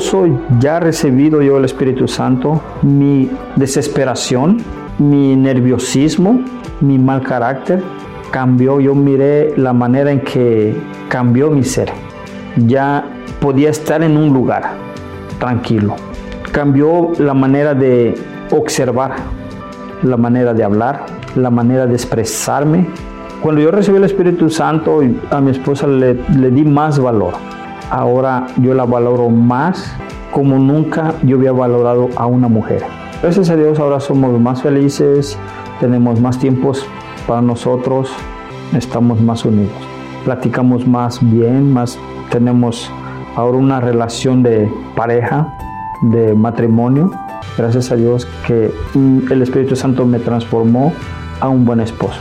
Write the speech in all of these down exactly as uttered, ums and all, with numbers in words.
incluso ya recibido yo el Espíritu Santo, mi desesperación, mi nerviosismo, mi mal carácter cambió. Yo miré la manera en que cambió mi ser. Ya podía estar en un lugar tranquilo. Cambió la manera de observar, la manera de hablar, la manera de expresarme. Cuando yo recibí el Espíritu Santo, a mi esposa le, le di más valor. Ahora yo la valoro más como nunca yo había valorado a una mujer. Gracias a Dios ahora somos más felices, tenemos más tiempos para nosotros, estamos más unidos. Platicamos más bien, más tenemos ahora una relación de pareja, de matrimonio. Gracias a Dios que el Espíritu Santo me transformó a un buen esposo.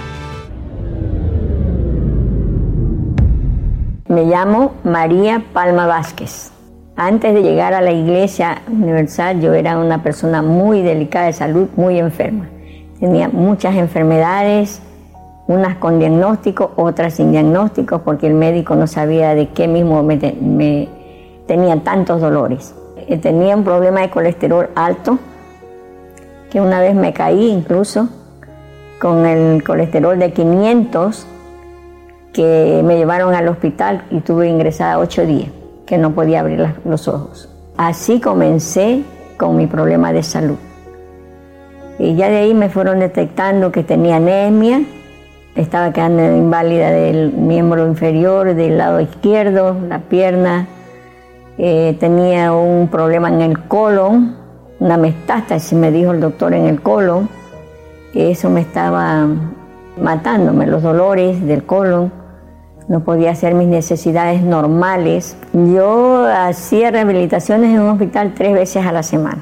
Me llamo María Palma Vázquez. Antes de llegar a la Iglesia Universal, yo era una persona muy delicada de salud, muy enferma. Tenía muchas enfermedades, unas con diagnóstico, otras sin diagnóstico, porque el médico no sabía de qué mismo me, te, me tenía tantos dolores. Tenía un problema de colesterol alto, que una vez me caí incluso con el colesterol de quinientos, que me llevaron al hospital y tuve ingresada ocho días, que no podía abrir las, los ojos. Así comencé con mi problema de salud. Y ya de ahí me fueron detectando que tenía anemia, estaba quedando inválida del miembro inferior, del lado izquierdo, la pierna, eh, tenía un problema en el colon, una metástasis, me dijo el doctor, en el colon. Eso me estaba matándome, los dolores del colon. No podía hacer mis necesidades normales. Yo hacía rehabilitaciones en un hospital tres veces a la semana.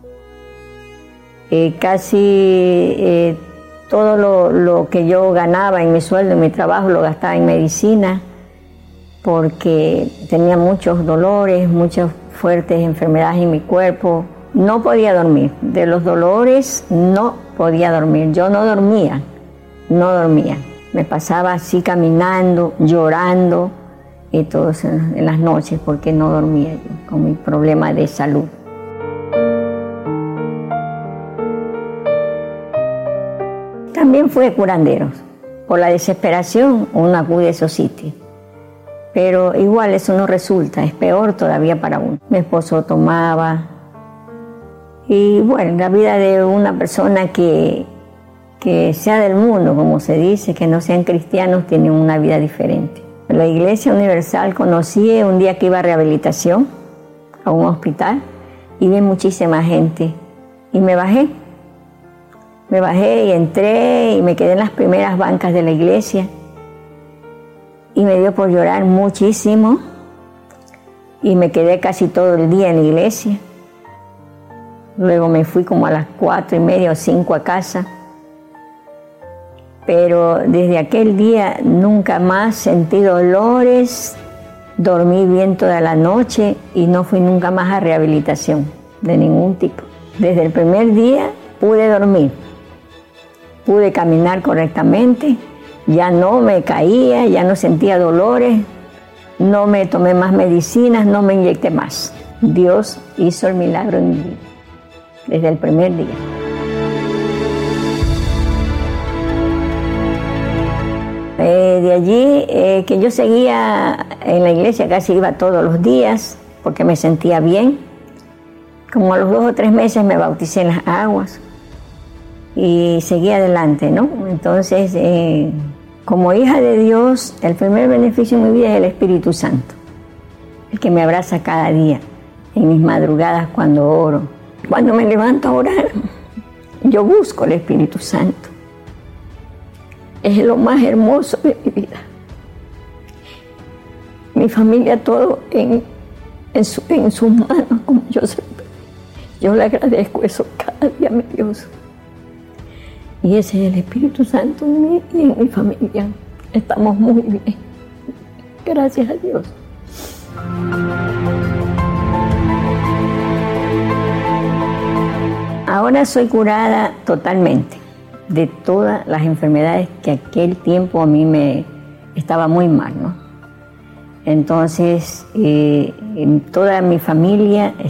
Eh, casi eh, todo lo, lo que yo ganaba en mi sueldo, en mi trabajo, lo gastaba en medicina, porque tenía muchos dolores, muchas fuertes enfermedades en mi cuerpo. No podía dormir. De los dolores no podía dormir. Yo no dormía, no dormía. Me pasaba así caminando, llorando, y todo eso en las noches porque no dormía yo, con mi problema de salud. También fui curandero. Por la desesperación uno acude a esos sitios. Pero igual eso no resulta, es peor todavía para uno. Mi esposo tomaba. Y bueno, la vida de una persona que... que sea del mundo, como se dice, que no sean cristianos, tienen una vida diferente. En la Iglesia Universal conocí un día que iba a rehabilitación a un hospital y vi muchísima gente y me bajé. Me bajé y entré y me quedé en las primeras bancas de la iglesia y me dio por llorar muchísimo y me quedé casi todo el día en la iglesia. Luego me fui como a las cuatro y media o cinco a casa. Pero desde aquel día nunca más sentí dolores, dormí bien toda la noche y no fui nunca más a rehabilitación de ningún tipo. Desde el primer día pude dormir, pude caminar correctamente, ya no me caía, ya no sentía dolores, no me tomé más medicinas, no me inyecté más. Dios hizo el milagro en mi vida, desde el primer día. Eh, de allí eh, que yo seguía en la iglesia, casi iba todos los días porque me sentía bien. Como a los dos o tres meses me bauticé en las aguas y seguí adelante, ¿no? Entonces, eh, como hija de Dios, el primer beneficio en mi vida es el Espíritu Santo, el que me abraza cada día, en mis madrugadas cuando oro. Cuando me levanto a orar, yo busco el Espíritu Santo. Es lo más hermoso de mi vida. Mi familia, todo en, en, su, en sus manos, como yo siempre. Yo le agradezco eso cada día, mi Dios. Y ese es el Espíritu Santo en mí y en mi familia. Estamos muy bien. Gracias a Dios. Ahora soy curada totalmente de todas las enfermedades que aquel tiempo a mí me estaba muy mal, ¿no? Entonces, eh, en toda mi familia